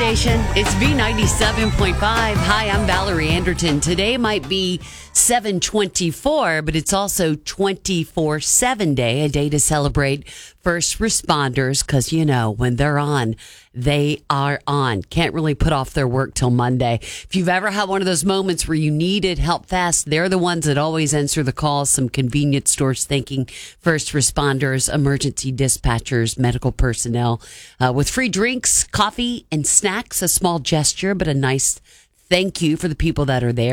station. It's B97.5. Hi, I'm Valerie Anderton. Today might be 7/24, but it's also 24/7 day, a day to celebrate first responders because, you know, when they're on, they are on. Can't really put off their work till Monday. If you've ever had one of those moments where you needed help fast, they're the ones that always answer the calls. Some convenience stores thanking first responders, emergency dispatchers, medical personnel with free drinks, coffee, and snacks. A small gesture, but a nice thank you for the people that are there.